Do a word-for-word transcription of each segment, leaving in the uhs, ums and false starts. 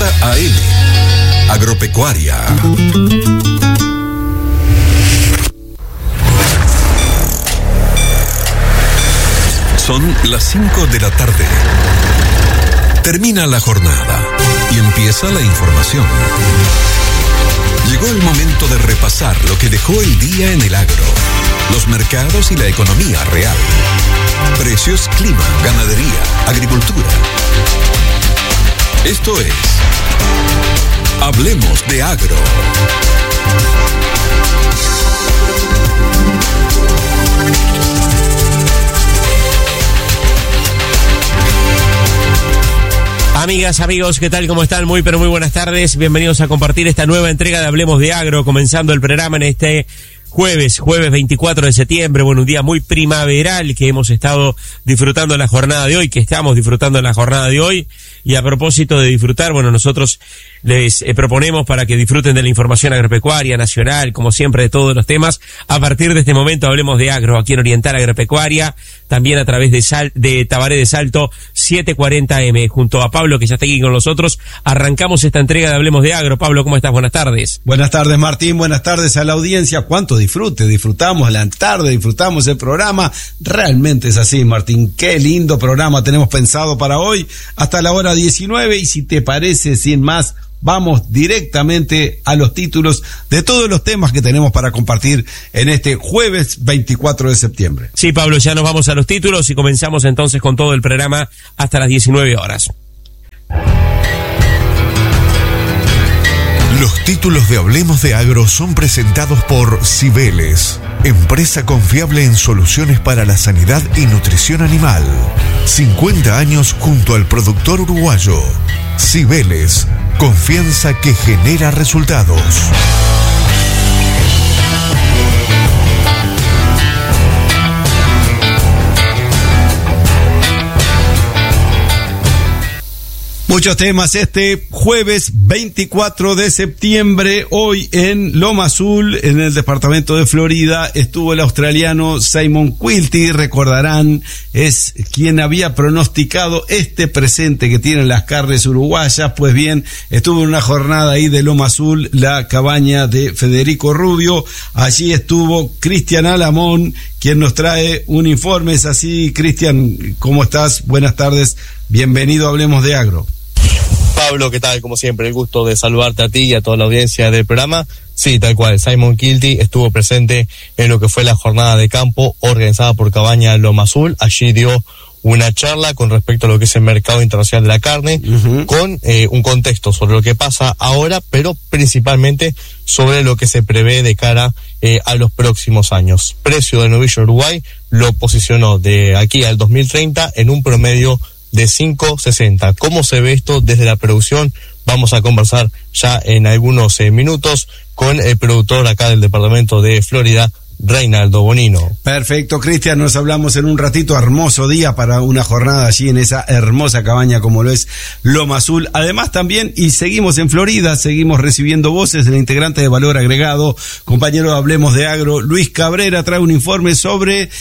J A L, Agropecuaria. Son las cinco de la tarde. Termina la jornada y empieza la información. Llegó el momento de repasar lo que dejó el día en el agro, los mercados y la economía real. Precios, clima, ganadería, agricultura. Esto es Hablemos de Agro. Amigas, amigos, ¿qué tal? ¿Cómo están? Muy, pero muy buenas tardes. Bienvenidos a compartir esta nueva entrega de Hablemos de Agro, comenzando el programa en este jueves, jueves veinticuatro de septiembre. Bueno, un día muy primaveral que hemos estado disfrutando la jornada de hoy, que estamos disfrutando la jornada de hoy. Y a propósito de disfrutar, bueno, nosotros les eh, proponemos para que disfruten de la información agropecuaria, nacional, como siempre, de todos los temas. A partir de este momento hablemos de agro aquí en Oriental Agropecuaria, también a través de Sal, de Tabaré de Salto setecientos cuarenta eme. Junto a Pablo, que ya está aquí con nosotros, arrancamos esta entrega de Hablemos de Agro. Pablo, ¿cómo estás? Buenas tardes. Buenas tardes, Martín. Buenas tardes a la audiencia. ¿Cuánto disfrute? Disfrutamos la tarde, disfrutamos el programa. Realmente es así, Martín. Qué lindo programa tenemos pensado para hoy, hasta la hora diecinueve, y si te parece, sin más, vamos directamente a los títulos de todos los temas que tenemos para compartir en este jueves veinticuatro de septiembre. Sí, Pablo, ya nos vamos a los títulos y comenzamos entonces con todo el programa hasta las diecinueve horas. Los títulos de Hablemos de Agro son presentados por Cibeles, empresa confiable en soluciones para la sanidad y nutrición animal. cincuenta años junto al productor uruguayo. Cibeles, confianza que genera resultados. Muchos temas este jueves veinticuatro de septiembre. Hoy en Loma Azul, en el departamento de Florida, estuvo el australiano Simon Quilty. Recordarán, es quien había pronosticado este presente que tienen las carnes uruguayas. Pues bien, estuvo en una jornada ahí de Loma Azul, la cabaña de Federico Rubio. Allí estuvo Cristian Alamón, quien nos trae un informe. Es así, Cristian, ¿cómo estás? Buenas tardes, bienvenido a Hablemos de Agro. Pablo, ¿qué tal? Como siempre, el gusto de saludarte a ti y a toda la audiencia del programa. Sí, tal cual, Simon Quilty estuvo presente en lo que fue la jornada de campo organizada por Cabaña Loma Azul. Allí dio una charla con respecto a lo que es el mercado internacional de la carne, uh-huh. con eh, un contexto sobre lo que pasa ahora, pero principalmente sobre lo que se prevé de cara eh, a los próximos años. Precio del novillo Uruguay lo posicionó de aquí al dos mil treinta en un promedio de cinco sesenta. ¿Cómo se ve esto desde la producción? Vamos a conversar ya en algunos eh, minutos con el productor acá del departamento de Florida, Reinaldo Bonino. Perfecto, Cristian, nos hablamos en un ratito. Hermoso día para una jornada allí en esa hermosa cabaña como lo es Loma Azul. Además también, y seguimos en Florida, seguimos recibiendo voces del integrante de Valor Agregado, compañero de Hablemos de Agro, Luis Cabrera, trae un informe sobre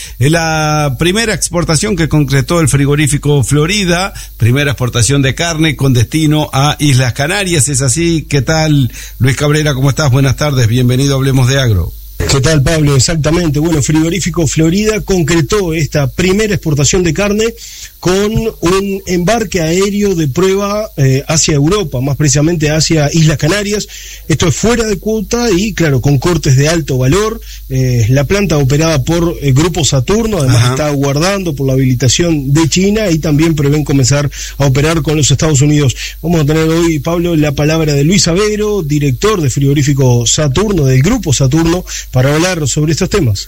la primera exportación que concretó el frigorífico Florida, primera exportación de carne con destino a Islas Canarias. ¿Es así? ¿Qué tal, Luis Cabrera? ¿Cómo estás? Buenas tardes, bienvenido a Hablemos de Agro. ¿Qué tal, Pablo? Exactamente. Bueno, Frigorífico Florida concretó esta primera exportación de carne con un embarque aéreo de prueba eh, hacia Europa, más precisamente hacia Islas Canarias. Esto es fuera de cuota y, claro, con cortes de alto valor. Eh, la planta operada por el Grupo Saturno, además Ajá. está aguardando por la habilitación de China y también prevén comenzar a operar con los Estados Unidos. Vamos a tener hoy, Pablo, la palabra de Luis Avero, director de Frigorífico Saturno, del Grupo Saturno, para hablar sobre estos temas.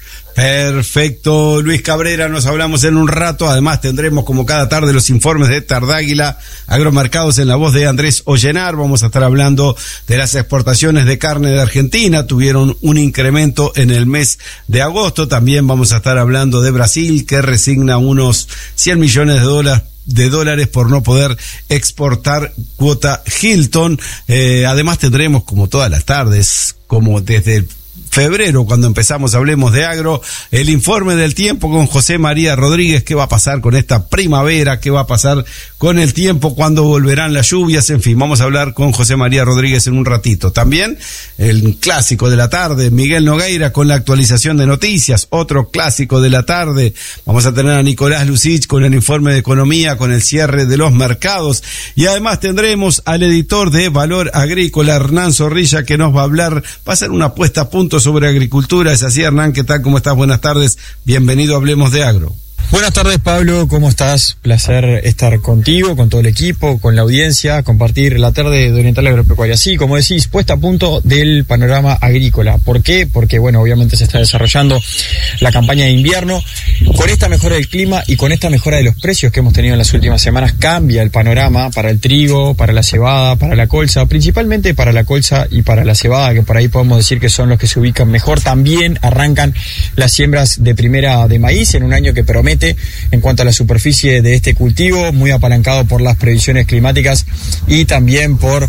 Perfecto, Luis Cabrera, nos hablamos en un rato. Además tendremos como cada tarde los informes de Tardáguila Agromercados en la voz de Andrés Ollenar. Vamos a estar hablando de las exportaciones de carne de Argentina, tuvieron un incremento en el mes de agosto. También vamos a estar hablando de Brasil, que resigna unos cien millones de dólares de dólares por no poder exportar cuota Hilton. Eh, además tendremos, como todas las tardes, como desde febrero, cuando empezamos Hablemos de Agro, el informe del tiempo con José María Rodríguez. ¿Qué va a pasar con esta primavera? ¿Qué va a pasar con el tiempo? ¿Cuándo volverán las lluvias? En fin, vamos a hablar con José María Rodríguez en un ratito. También el clásico de la tarde, Miguel Nogueira con la actualización de noticias, otro clásico de la tarde. Vamos a tener a Nicolás Lucich con el informe de economía, con el cierre de los mercados, y además tendremos al editor de Valor Agrícola, Hernán Zorrilla, que nos va a hablar, va a hacer una puesta a punto sobre agricultura. Es así, Hernán, ¿qué tal? ¿Cómo estás? Buenas tardes, bienvenido a Hablemos de Agro. Buenas tardes, Pablo, ¿cómo estás? Placer estar contigo, con todo el equipo, con la audiencia, compartir la tarde de Oriental Agropecuaria. Sí, como decís, puesta a punto del panorama agrícola. ¿Por qué? Porque, bueno, obviamente se está desarrollando la campaña de invierno. Con esta mejora del clima y con esta mejora de los precios que hemos tenido en las últimas semanas, cambia el panorama para el trigo, para la cebada, para la colza, principalmente para la colza y para la cebada, que por ahí podemos decir que son los que se ubican mejor. También arrancan las siembras de primera de maíz en un año que promete en cuanto a la superficie de este cultivo, muy apalancado por las previsiones climáticas y también por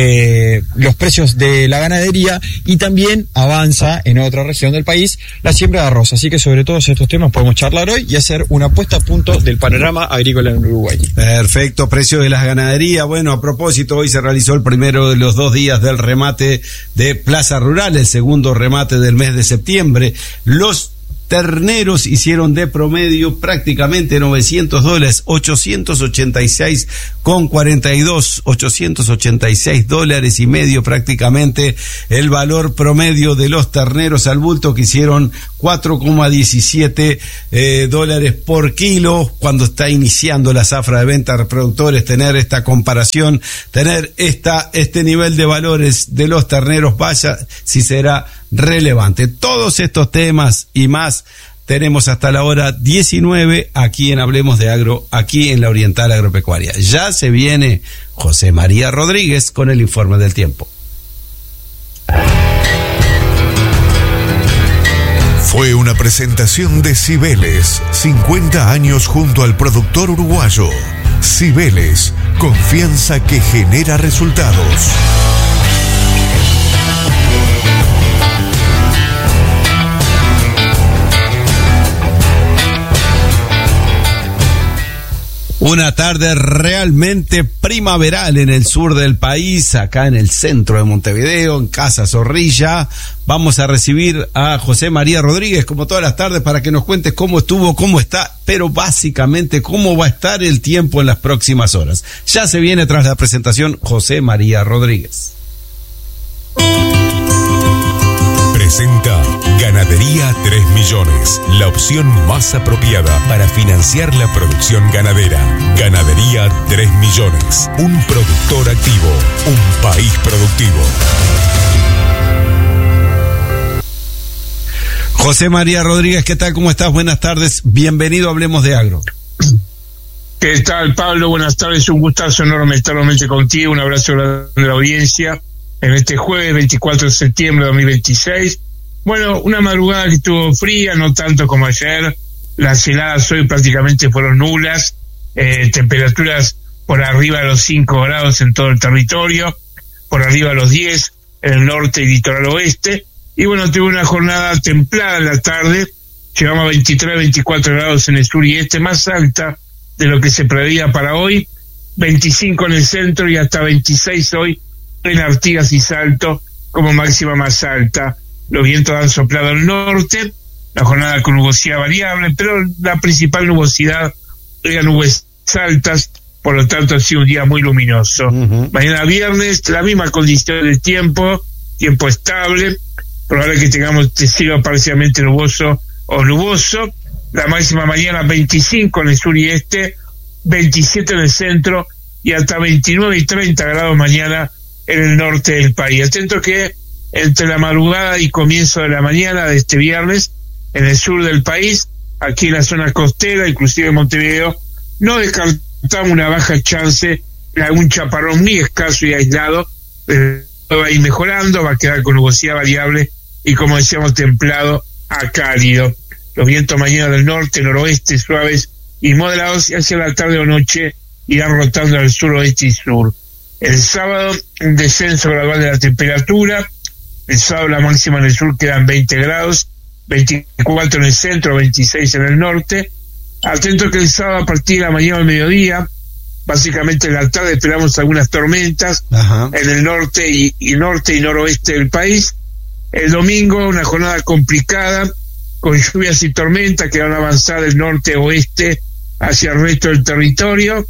eh, los precios de la ganadería, y también avanza en otra región del país la siembra de arroz. Así que sobre todos estos temas podemos charlar hoy y hacer una puesta a punto del panorama agrícola en Uruguay. Perfecto, precio de las ganaderías. Bueno, a propósito, hoy se realizó el primero de los dos días del remate de Plaza Rural, el segundo remate del mes de septiembre. Los terneros hicieron de promedio prácticamente novecientos dólares, ochocientos ochenta y seis con cuarenta y dos, ochocientos ochenta y seis dólares y medio prácticamente el valor promedio de los terneros al bulto, que hicieron cuatro coma diecisiete eh, dólares por kilo. Cuando está iniciando la zafra de venta de reproductores, tener esta comparación, tener esta este nivel de valores de los terneros, vaya si será relevante. Todos estos temas y más tenemos hasta la hora diecinueve aquí en Hablemos de Agro, aquí en la Oriental Agropecuaria. Ya se viene José María Rodríguez con el informe del tiempo. Fue una presentación de Cibeles, cincuenta años junto al productor uruguayo. Cibeles, confianza que genera resultados. Una tarde realmente primaveral en el sur del país, acá en el centro de Montevideo, en Casa Zorrilla. Vamos a recibir a José María Rodríguez, como todas las tardes, para que nos cuentes cómo estuvo, cómo está, pero básicamente cómo va a estar el tiempo en las próximas horas. Ya se viene tras la presentación José María Rodríguez. Presenta Ganadería tres millones, la opción más apropiada para financiar la producción ganadera. Ganadería tres millones, un productor activo, un país productivo. José María Rodríguez, ¿qué tal? ¿Cómo estás? Buenas tardes, bienvenido a Hablemos de Agro. ¿Qué tal, Pablo? Buenas tardes, un gustazo enorme estar nuevamente contigo, un abrazo grande a la audiencia en este jueves veinticuatro de septiembre de dos mil veintiséis. Bueno, una madrugada que estuvo fría, no tanto como ayer. Las heladas hoy prácticamente fueron nulas, eh, temperaturas por arriba de los cinco grados en todo el territorio, por arriba de los diez en el norte y litoral oeste. Y bueno, tuve una jornada templada en la tarde, llegamos a veintitrés, veinticuatro grados en el sur y este, más alta de lo que se preveía para hoy, veinticinco en el centro y hasta veintiséis hoy en Artigas y Salto como máxima más alta. Los vientos han soplado al norte, la jornada con nubosidad variable, pero la principal nubosidad eran nubes altas, por lo tanto ha sido un día muy luminoso. Uh-huh. Mañana viernes, la misma condición de tiempo, tiempo estable, probable que tengamos cielo parcialmente nuboso o nuboso, la máxima mañana veinticinco en el sur y este, veintisiete en el centro y hasta veintinueve y treinta grados mañana en el norte del país. Atento que entre la madrugada y comienzo de la mañana de este viernes, en el sur del país, aquí en la zona costera, inclusive en Montevideo, no descartamos una baja chance de algún chaparrón muy escaso y aislado, pero va a ir mejorando, va a quedar con nubosidad variable y, como decíamos, templado a cálido. Los vientos mañana del norte, noroeste, suaves y moderados, y hacia la tarde o noche irán rotando al suroeste y sur. El sábado, un descenso gradual de la temperatura, El sábado la máxima en el sur quedan veinte grados, veinticuatro en el centro, veintiséis en el norte. Atento que el sábado a partir de la mañana al mediodía, básicamente en la tarde, esperamos algunas tormentas. Ajá. En el norte y, y norte y noroeste del país. El domingo una jornada complicada, con lluvias y tormentas que van a avanzar del norte oeste hacia el resto del territorio.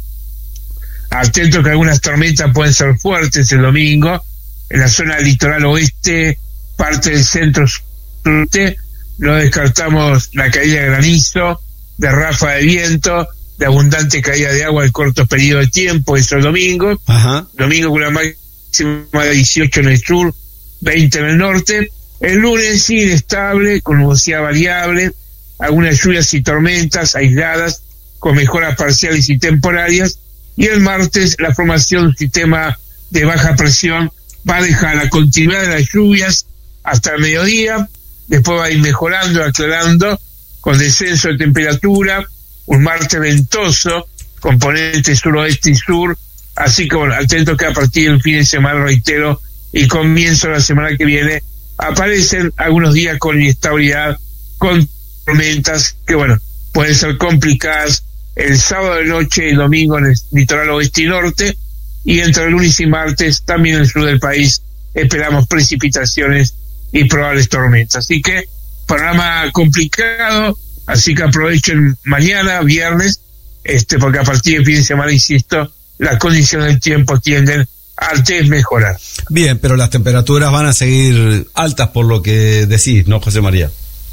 Atento que algunas tormentas pueden ser fuertes el domingo, en la zona del litoral oeste, parte del centro sureste. No descartamos la caída de granizo, de ráfaga de viento, de abundante caída de agua en corto periodo de tiempo, eso el domingo. Ajá. Domingo con una máxima de dieciocho en el sur, veinte en el norte. El lunes sí inestable, con nubosidad variable, algunas lluvias y tormentas aisladas, con mejoras parciales y temporarias. Y el martes la formación de un sistema de baja presión va a dejar la continuidad de las lluvias hasta el mediodía, después va a ir mejorando, aclarando, con descenso de temperatura, un martes ventoso, componente suroeste y sur, así que bueno, atento que a partir del fin de semana, reitero, y comienzo de la semana que viene, aparecen algunos días con inestabilidad, con tormentas que bueno, pueden ser complicadas el sábado de noche y domingo en el litoral oeste y norte, y entre el lunes y martes también en el sur del país esperamos precipitaciones y probables tormentas. Así que panorama complicado, así que aprovechen mañana, viernes, este porque a partir del fin de semana, insisto, las condiciones del tiempo tienden a mejorar. Bien, pero las temperaturas van a seguir altas por lo que decís, ¿no, José María?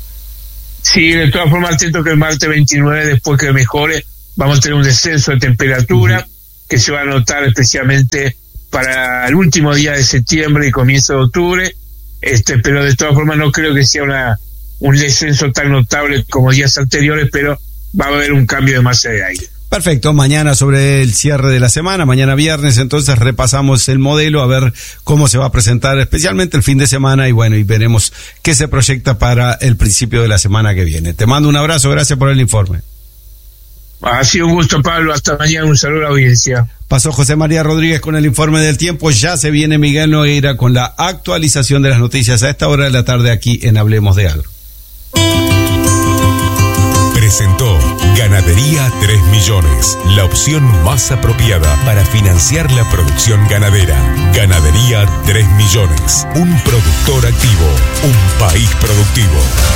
Sí, de todas formas, atento que el martes veintinueve, después que mejore, vamos a tener un descenso de temperatura uh-huh. que se va a notar especialmente para el último día de septiembre y comienzo de octubre, este, pero de todas formas no creo que sea una un descenso tan notable como días anteriores, pero va a haber un cambio de masa de aire. Perfecto, mañana sobre el cierre de la semana, mañana viernes, entonces repasamos el modelo a ver cómo se va a presentar, especialmente el fin de semana, y bueno, y veremos qué se proyecta para el principio de la semana que viene. Te mando un abrazo, gracias por el informe. Ha sido un gusto, Pablo, hasta mañana, un saludo a la audiencia. Pasó José María Rodríguez con el informe del tiempo, ya se viene Miguel Nogueira con la actualización de las noticias a esta hora de la tarde aquí en Hablemos de Agro. Presentó Ganadería tres millones, la opción más apropiada para financiar la producción ganadera. Ganadería tres millones, un productor activo, un país productivo.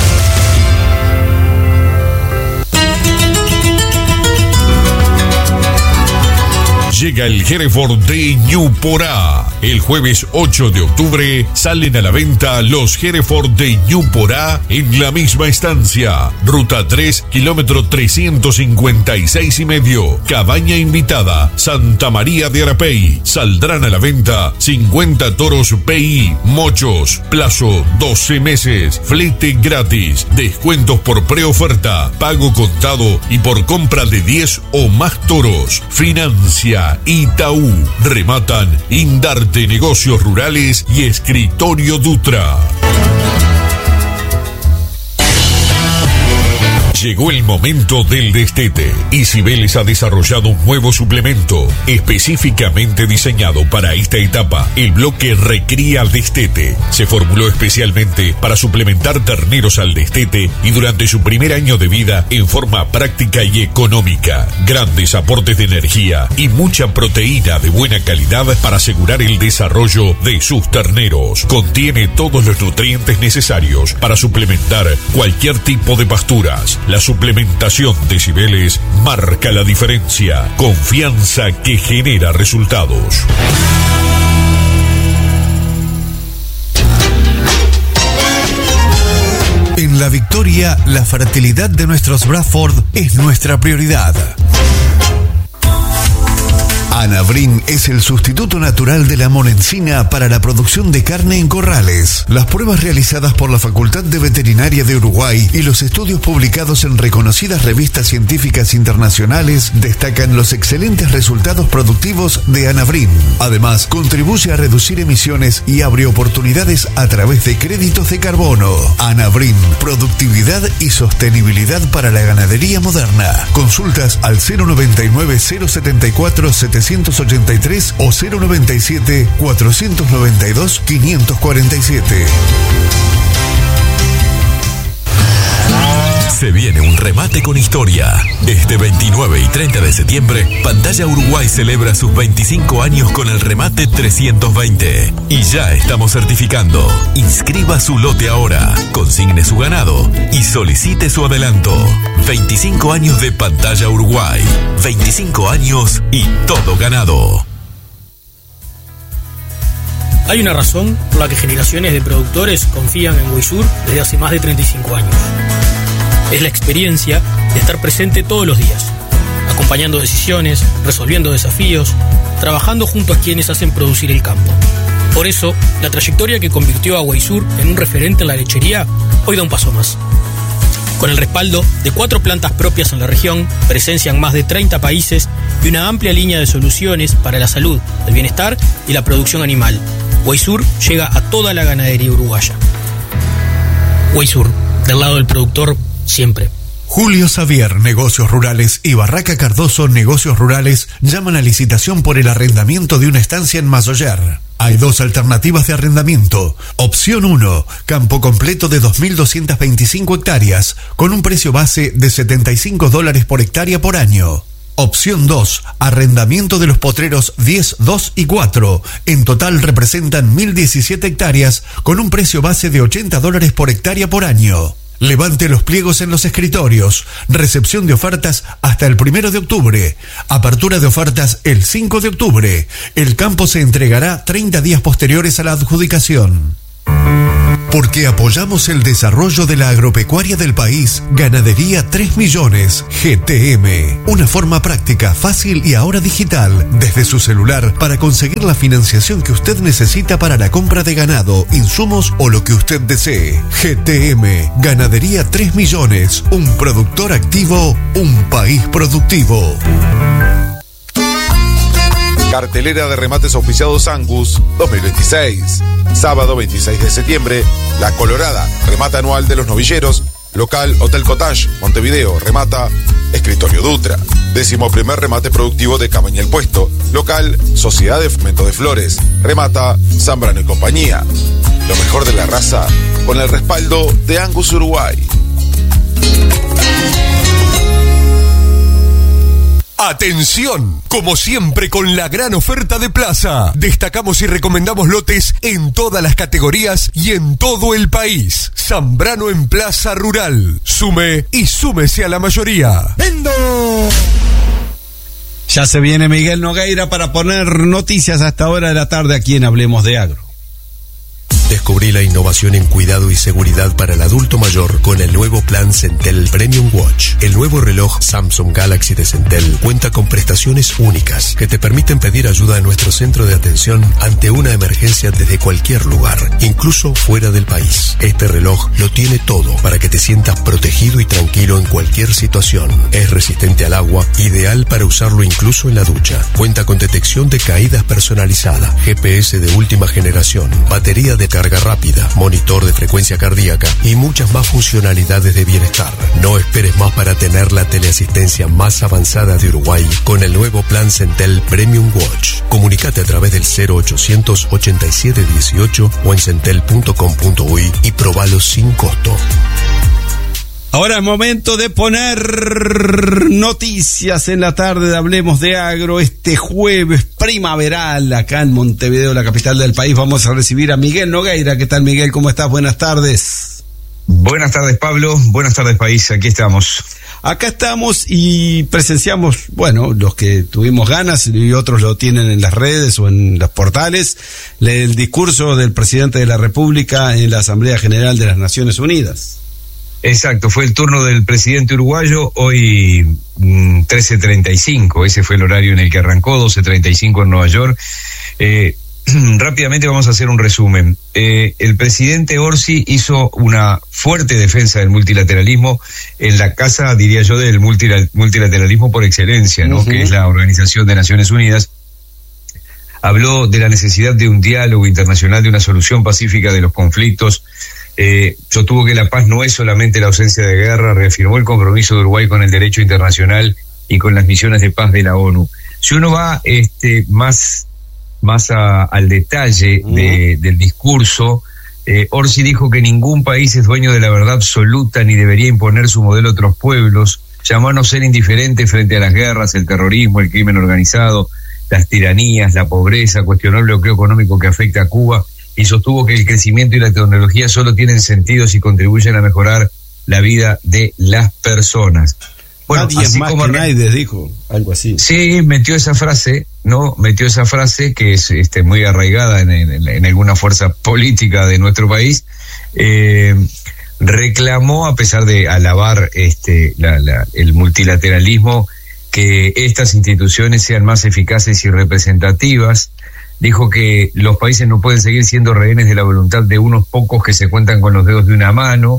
Llega el Hereford de Ñuporá. El jueves ocho de octubre salen a la venta los Hereford de Ñuporá en la misma estancia. Ruta tres, kilómetro trescientos cincuenta y seis y medio. Cabaña invitada, Santa María de Arapey. Saldrán a la venta cincuenta toros P I, mochos. Plazo doce meses. Flete gratis. Descuentos por preoferta. Pago contado y por compra de diez o más toros. Financia Itaú. Rematan Indarte Negocios Rurales y Escritorio Dutra. Llegó el momento del destete y Cibeles ha desarrollado un nuevo suplemento específicamente diseñado para esta etapa, el bloque Recría Destete. Se formuló especialmente para suplementar terneros al destete y durante su primer año de vida en forma práctica y económica. Grandes aportes de energía y mucha proteína de buena calidad para asegurar el desarrollo de sus terneros. Contiene todos los nutrientes necesarios para suplementar cualquier tipo de pasturas. La suplementación de Cibeles marca la diferencia. Confianza que genera resultados. En La Victoria, la fertilidad de nuestros Bradford es nuestra prioridad. Anabrin es el sustituto natural de la monencina para la producción de carne en corrales. Las pruebas realizadas por la Facultad de Veterinaria de Uruguay y los estudios publicados en reconocidas revistas científicas internacionales destacan los excelentes resultados productivos de Anabrin. Además, contribuye a reducir emisiones y abre oportunidades a través de créditos de carbono. Anabrin, productividad y sostenibilidad para la ganadería moderna. Consultas al cero noventa y nueve, cero setenta y cuatro, setecientos setecientos ochenta y tres o cero noventa y siete, cuatrocientos noventa y dos, quinientos cuarenta y siete. Se viene un remate con historia. Este veintinueve y treinta de septiembre, Pantalla Uruguay celebra sus veinticinco años con el remate trescientos veinte. Y ya estamos certificando. Inscriba su lote ahora, consigne su ganado y solicite su adelanto. veinticinco años de Pantalla Uruguay. veinticinco años y todo ganado. Hay una razón por la que generaciones de productores confían en Weisur desde hace más de treinta y cinco años. Es la experiencia de estar presente todos los días, acompañando decisiones, resolviendo desafíos, trabajando junto a quienes hacen producir el campo. Por eso, la trayectoria que convirtió a Weisur en un referente en la lechería hoy da un paso más. Con el respaldo de cuatro plantas propias en la región, presencia en más de treinta países y una amplia línea de soluciones para la salud, el bienestar y la producción animal, Weisur llega a toda la ganadería uruguaya. Weisur, del lado del productor, siempre. Julio Xavier, Negocios Rurales, y Barraca Cardoso, Negocios Rurales, llaman a licitación por el arrendamiento de una estancia en Mazoyer. Hay dos alternativas de arrendamiento. Opción uno, campo completo de dos mil doscientas veinticinco hectáreas, con un precio base de setenta y cinco dólares por hectárea por año. Opción dos, arrendamiento de los potreros diez, dos y cuatro. En total representan mil diecisiete hectáreas, con un precio base de ochenta dólares por hectárea por año. Levante los pliegos en los escritorios. Recepción de ofertas hasta el primero de octubre. Apertura de ofertas el cinco de octubre. El campo se entregará treinta días posteriores a la adjudicación. Porque apoyamos el desarrollo de la agropecuaria del país, Ganadería tres millones, G T M. Una forma práctica, fácil y ahora digital, desde su celular, para conseguir la financiación que usted necesita para la compra de ganado, insumos o lo que usted desee. G T M, Ganadería tres millones, un productor activo, un país productivo. Cartelera de remates auspiciados Angus dos mil veintiséis. Sábado veintiséis de septiembre, La Colorada, remata anual de los novilleros. Local Hotel Cottage, Montevideo, remata Escritorio Dutra. Décimo primer remate productivo de Cabaña El Puesto. Local Sociedad de Fomento de Flores, remata Zambrano y compañía. Lo mejor de la raza con el respaldo de Angus Uruguay. ¡Atención! Como siempre con la gran oferta de Plaza. Destacamos y recomendamos lotes en todas las categorías y en todo el país. Zambrano en Plaza Rural. Sume y súmese a la mayoría. ¡Vendo! Ya se viene Miguel Nogueira para poner noticias a esta hora de la tarde aquí en Hablemos de Agro. Descubrí la innovación en cuidado y seguridad para el adulto mayor con el nuevo plan Centel Premium Watch. El nuevo reloj Samsung Galaxy de Centel cuenta con prestaciones únicas que te permiten pedir ayuda a nuestro centro de atención ante una emergencia desde cualquier lugar, incluso fuera del país. Este reloj lo tiene todo para que te sientas protegido y tranquilo en cualquier situación. Es resistente al agua, ideal para usarlo incluso en la ducha. Cuenta con detección de caídas personalizada, G P S de última generación, batería de carga rápida, monitor de frecuencia cardíaca y muchas más funcionalidades de bienestar. No esperes más para tener la teleasistencia más avanzada de Uruguay con el nuevo plan Centel Premium Watch. Comunicate a través del cero ochocientos ochenta y siete dieciocho o en centel punto com punto uy y probalo sin costo. Ahora es momento de poner noticias en la tarde de Hablemos de Agro. Este jueves primaveral acá en Montevideo, la capital del país, vamos a recibir a Miguel Nogueira. ¿Qué tal, Miguel? ¿Cómo estás? Buenas tardes. Buenas tardes, Pablo. Buenas tardes, país. Aquí estamos. Acá estamos y presenciamos, bueno, los que tuvimos ganas y otros lo tienen en las redes o en los portales, el discurso del presidente de la República en la Asamblea General de las Naciones Unidas. Exacto, fue el turno del presidente uruguayo, hoy mmm, trece treinta y cinco, ese fue el horario en el que arrancó, doce treinta y cinco en Nueva York. Eh, rápidamente vamos a hacer un resumen. Eh, el presidente Orsi hizo una fuerte defensa del multilateralismo en la casa, diría yo, del multilateralismo por excelencia, ¿no? Uh-huh. Que es la Organización de Naciones Unidas. Habló de la necesidad de un diálogo internacional, de una solución pacífica de los conflictos. Eh, sostuvo que la paz no es solamente la ausencia de guerra, reafirmó el compromiso de Uruguay con el derecho internacional y con las misiones de paz de la ONU. si uno va este más, más a, al detalle de, del discurso, eh, Orsi dijo que ningún país es dueño de la verdad absoluta ni debería imponer su modelo a otros pueblos, llamó a no ser indiferente frente a las guerras, el terrorismo, el crimen organizado, las tiranías, la pobreza, cuestionó el bloqueo económico que afecta a Cuba y sostuvo que el crecimiento y la tecnología solo tienen sentido si contribuyen a mejorar la vida de las personas. Bueno, nadie así es más como que nadie, dijo, algo así. Sí, metió esa frase, ¿no? Metió esa frase que es este, muy arraigada en, en, en alguna fuerza política de nuestro país. Eh, reclamó, a pesar de alabar este, la, la, el multilateralismo, que estas instituciones sean más eficaces y representativas. Dijo que los países no pueden seguir siendo rehenes de la voluntad de unos pocos que se cuentan con los dedos de una mano.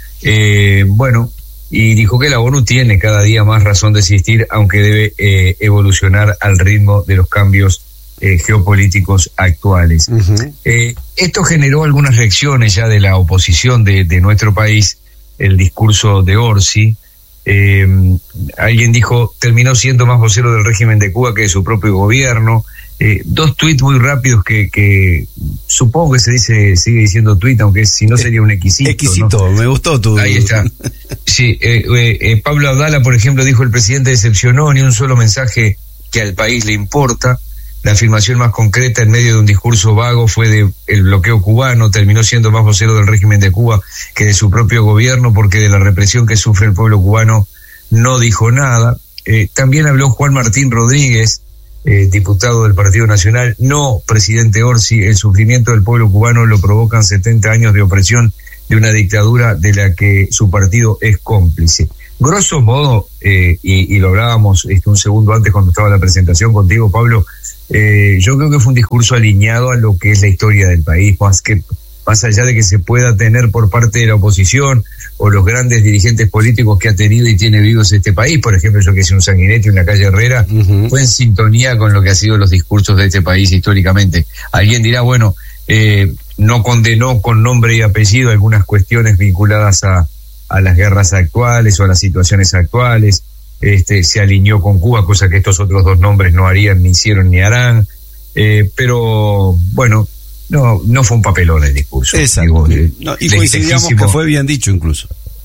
Eh, bueno, y dijo que la ONU tiene cada día más razón de existir, aunque debe eh, evolucionar al ritmo de los cambios eh, geopolíticos actuales. Uh-huh. Eh, esto generó algunas reacciones ya de la oposición de, de nuestro país, el discurso de Orsi. Eh, alguien dijo, terminó siendo más vocero del régimen de Cuba que de su propio gobierno. Eh, dos tuits muy rápidos que, que supongo que se dice, sigue diciendo tuit, aunque si no sería un equisito. Equisito, ¿no? Me gustó tu... Ahí está. Sí, eh, eh, eh, Pablo Abdala, por ejemplo, dijo, el presidente decepcionó, ni un solo mensaje que al país le importa. La afirmación más concreta en medio de un discurso vago fue de el bloqueo cubano, terminó siendo más vocero del régimen de Cuba que de su propio gobierno, porque de la represión que sufre el pueblo cubano no dijo nada. Eh, también habló Juan Martín Rodríguez, Eh, diputado del Partido Nacional. No, presidente Orsi, el sufrimiento del pueblo cubano lo provocan setenta años de opresión de una dictadura de la que su partido es cómplice. Grosso modo, eh, y, y lo hablábamos este, un segundo antes cuando estaba la presentación contigo, Pablo, eh, yo creo que fue un discurso alineado a lo que es la historia del país, más que más allá de que se pueda tener por parte de la oposición o los grandes dirigentes políticos que ha tenido y tiene vivos este país, por ejemplo, yo que hice un Sanguinetti en la calle Herrera, uh-huh. fue en sintonía con lo que han sido los discursos de este país históricamente. Alguien dirá, bueno, eh, no condenó con nombre y apellido algunas cuestiones vinculadas a, a las guerras actuales o a las situaciones actuales, este, se alineó con Cuba, cosa que estos otros dos nombres no harían, ni hicieron, ni harán, eh, pero bueno, No, no fue un papelón el discurso. Exacto. Digo, no, y coincidíamos que fue bien dicho incluso.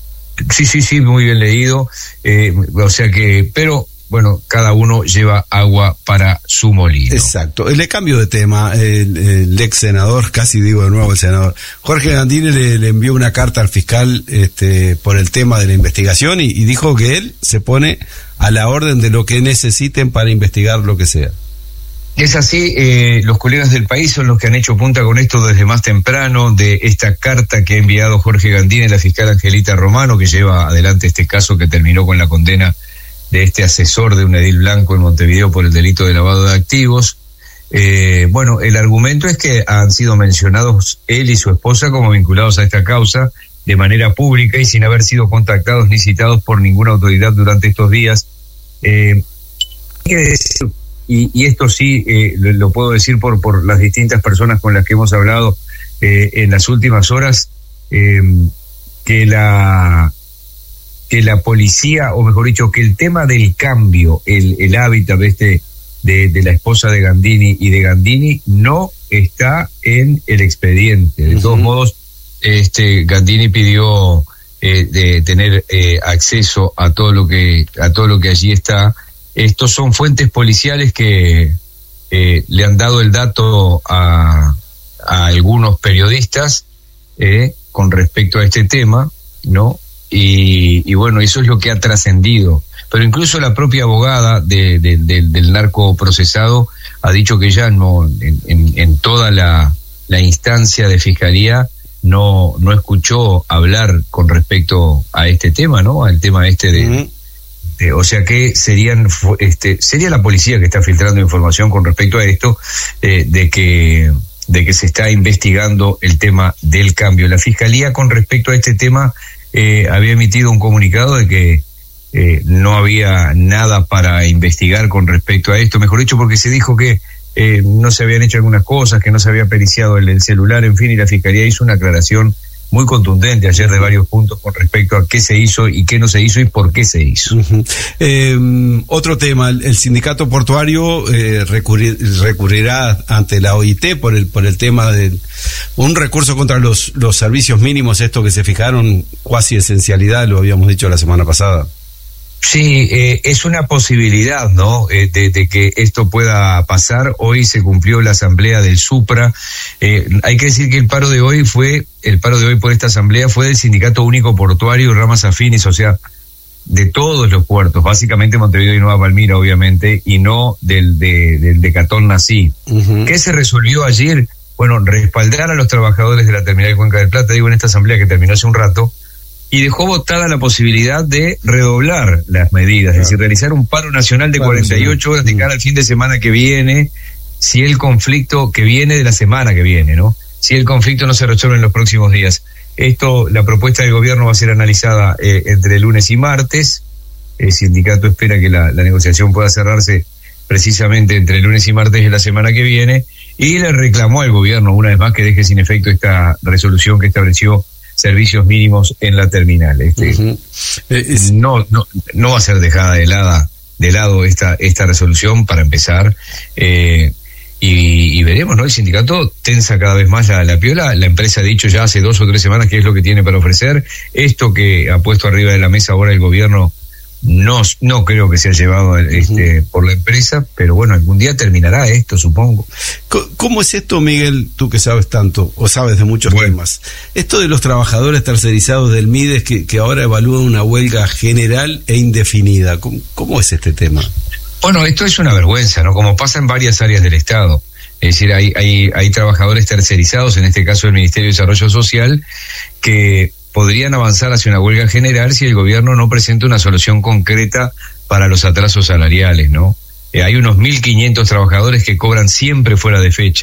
Sí, sí, sí, muy bien leído. Eh, o sea que, pero bueno, cada uno lleva agua para su molino. Exacto. Le cambio de tema. El, el ex senador, casi digo de nuevo el senador, Jorge Gandini le, le envió una carta al fiscal este, por el tema de la investigación y, y dijo que él se pone a la orden de lo que necesiten para investigar lo que sea. Es así, eh, los colegas del país son los que han hecho punta con esto desde más temprano, de esta carta que ha enviado Jorge Gandini a la fiscal Angelita Romano, que lleva adelante este caso que terminó con la condena de este asesor de un edil blanco en Montevideo por el delito de lavado de activos. Eh, bueno, el argumento es que han sido mencionados él y su esposa como vinculados a esta causa de manera pública y sin haber sido contactados ni citados por ninguna autoridad durante estos días. Eh, ¿qué decir? Y, y esto sí eh, lo, lo puedo decir por, por las distintas personas con las que hemos hablado eh, en las últimas horas, eh, que la que la policía, o mejor dicho, que el tema del cambio, el, el hábitat de, este, de, de la esposa de Gandini y de Gandini no está en el expediente. De uh-huh. todos modos, este Gandini pidió eh, de tener eh, acceso a todo lo que a todo lo que allí está. Estos son fuentes policiales que eh, le han dado el dato a, a algunos periodistas eh, con respecto a este tema, ¿no? Y, y bueno, eso es lo que ha trascendido. Pero incluso la propia abogada de, de, de, del narco procesado ha dicho que ya no, en, en, en toda la, la instancia de fiscalía no, no escuchó hablar con respecto a este tema, ¿no? Al tema este de... Uh-huh. Eh, o sea que serían este sería la policía que está filtrando información con respecto a esto, eh, de que de que se está investigando el tema del cambio. La fiscalía con respecto a este tema eh, había emitido un comunicado de que eh, no había nada para investigar con respecto a esto, mejor dicho, porque se dijo que eh, no se habían hecho algunas cosas, que no se había periciado el, el celular, en fin, y la fiscalía hizo una aclaración muy contundente ayer de varios puntos con respecto a qué se hizo y qué no se hizo y por qué se hizo. Uh-huh. Eh, otro tema, el, el sindicato portuario eh, recurrir, recurrirá ante la O I T por el por el tema de un recurso contra los, los servicios mínimos, esto que se fijaron, cuasi esencialidad, lo habíamos dicho la semana pasada. Sí, eh, es una posibilidad, ¿no? Eh, de, de que esto pueda pasar. Hoy se cumplió la asamblea del Supra. Eh, hay que decir que el paro de hoy fue, el paro de hoy por esta asamblea fue del Sindicato Único Portuario y ramas afines, o sea, de todos los puertos, básicamente Montevideo y Nueva Palmira, obviamente, y no del de, del Decathlon Nací. Uh-huh. ¿Qué se resolvió ayer? Bueno, respaldar a los trabajadores de la terminal de Cuenca del Plata, digo, en esta asamblea que terminó hace un rato, y dejó votada la posibilidad de redoblar las medidas, claro. Es decir, realizar un paro nacional de cuarenta y ocho horas de cara al fin de semana que viene, si el conflicto que viene de la semana que viene, ¿no? Si el conflicto no se resuelve en los próximos días. Esto, la propuesta del gobierno va a ser analizada eh, entre lunes y martes. El sindicato espera que la, la negociación pueda cerrarse precisamente entre lunes y martes de la semana que viene, y le reclamó al gobierno una vez más que deje sin efecto esta resolución que estableció servicios mínimos en la terminal. Este, uh-huh. es... no, no, no va a ser dejada de lado, de lado esta, esta resolución para empezar, eh, y, y veremos, ¿no? El sindicato tensa cada vez más la, la piola. La empresa ha dicho ya hace dos o tres semanas qué es lo que tiene para ofrecer. Esto que ha puesto arriba de la mesa ahora el gobierno no, no creo que sea llevado este, uh-huh. por la empresa, pero bueno, algún día terminará esto, supongo. ¿Cómo es esto, Miguel, tú que sabes tanto, o sabes de muchos bueno. temas? Esto de los trabajadores tercerizados del MIDES que, que ahora evalúan una huelga general e indefinida, ¿cómo, cómo es este tema? Bueno, esto es una vergüenza, ¿no? Como pasa en varias áreas del Estado. Es decir, hay, hay, hay trabajadores tercerizados, en este caso el Ministerio de Desarrollo Social, que podrían avanzar hacia una huelga general si el gobierno no presenta una solución concreta para los atrasos salariales, ¿no? Eh, hay unos mil quinientos trabajadores que cobran siempre fuera de fecha.